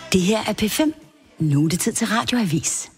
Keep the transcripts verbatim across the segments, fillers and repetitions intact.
Det her er P fem. Nu er det tid til Radioavis.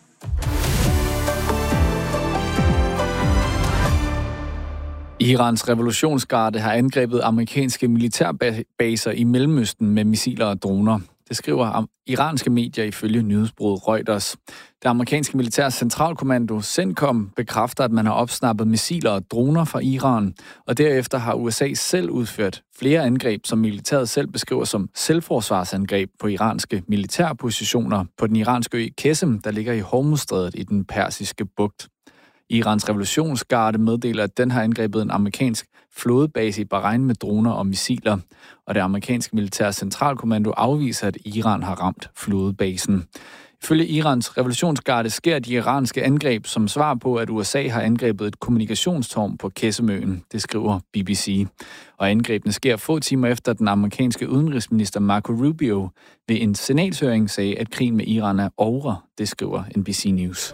Irans revolutionsgarde har angrebet amerikanske militærbaser i Mellemøsten med missiler og droner. Det skriver iranske medier ifølge nyhedsbureauet Reuters. Det amerikanske militærs centralkommando CENTCOM bekræfter, at man har opsnappet missiler og droner fra Iran, og derefter har U S A selv udført flere angreb, som militæret selv beskriver som selvforsvarsangreb på iranske militærpositioner på den iranske ø Qesem, der ligger i Hormuzstrædet i den persiske bugt. Irans revolutionsgarde meddeler, at den har angrebet en amerikansk flådebase i Bahrain med droner og missiler, og det amerikanske militære centralkommando afviser, at Iran har ramt flådebasen. Ifølge Irans revolutionsgarde sker de iranske angreb som svar på, at U S A har angrebet et kommunikationstårn på Qesemøen, det skriver B B C. Og angrebene sker få timer efter, at den amerikanske udenrigsminister Marco Rubio ved en senatshøring sagde, at krigen med Iran er over, det skriver N B C News.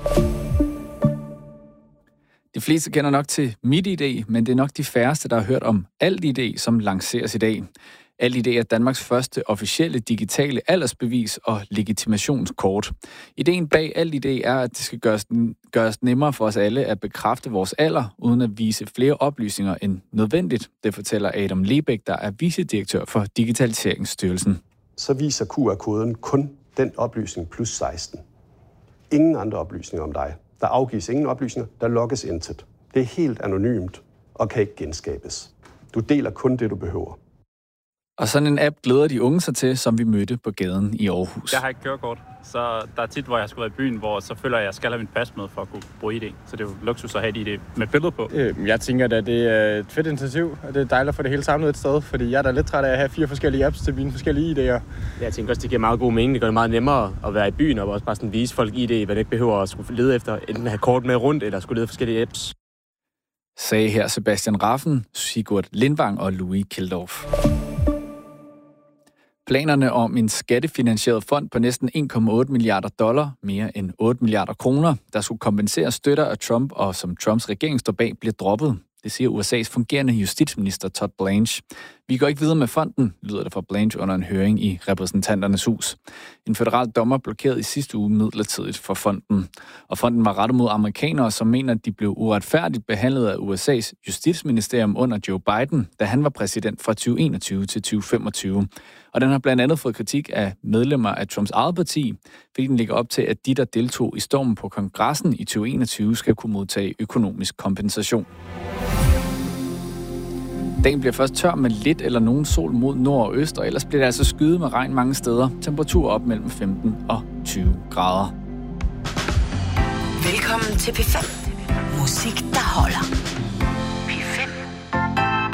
De fleste kender nok til MitID, men det er nok de færreste, der har hørt om AltID, som lanceres i dag. AltID er Danmarks første officielle digitale aldersbevis og legitimationskort. Ideen bag AltID er, at det skal gøres, gøres nemmere for os alle at bekræfte vores alder, uden at vise flere oplysninger end nødvendigt. Det fortæller Adam Lebæk, der er vicedirektør for Digitaliseringsstyrelsen. Så viser Q R-koden kun den oplysning plus seksten. Ingen andre oplysninger om dig. Der afgives ingen oplysninger, der logges intet. Det er helt anonymt og kan ikke genskabes. Du deler kun det, du behøver. Og sådan en app glæder de unge sig til, som vi mødte på gaden i Aarhus. Jeg har ikke kørekort, så der er tit, hvor jeg skulle være i byen, hvor så føler jeg, at jeg skal have mit pas med for at kunne bruge I D. Så det er jo luksus at have et I D med billede på. Jeg tænker, at det er et fedt initiativ, og det er dejligt at få det hele samlet et sted, fordi jeg er da lidt træt af at have fire forskellige apps til mine forskellige I D'er. Jeg tænker også, det giver meget god mening. Det gør det meget nemmere at være i byen og også bare sådan vise folk I D, hvad det ikke behøver at skulle lede efter, enten have kort med rundt eller skulle lede forskellige apps. Sagde her Sebastian Raffen, Sigurd Lindvang og Louis Kildorf. Planerne om en skattefinansieret fond på næsten en komma otte milliarder dollar, mere end otte milliarder kroner, der skulle kompensere støtter af Trump og som Trumps regering står bag, bliver droppet. Det siger U S A's fungerende justitsminister Todd Blanche. Vi går ikke videre med fonden, lyder det fra Blanche under en høring i repræsentanternes hus. En federal dommer blokerede i sidste uge midlertidigt for fonden. Og fonden var rettet mod amerikanere, som mener, at de blev uretfærdigt behandlet af U S A's justitsministerium under Joe Biden, da han var præsident fra tyve enogtyve til tyve femogtyve. Og den har blandt andet fået kritik af medlemmer af Trumps eget parti, fordi den ligger op til, at de, der deltog i stormen på kongressen i tyve enogtyve, skal kunne modtage økonomisk kompensation. Dagen bliver først tør med lidt eller nogen sol mod nord og øst, og ellers bliver det altså skyet med regn mange steder. Temperatur op mellem femten og tyve grader. Velkommen til P fem. Musik, der